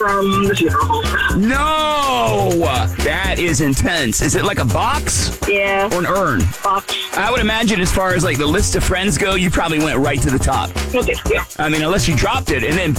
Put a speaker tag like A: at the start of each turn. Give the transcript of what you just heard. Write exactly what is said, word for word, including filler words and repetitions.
A: from the Super Bowl.
B: No! That is intense. Is it like a box?
A: Yeah.
B: Or an urn?
A: Box.
B: I would imagine as far as like the list of friends go, you probably went right to the top.
A: Okay, yeah.
B: I mean, unless you dropped it and then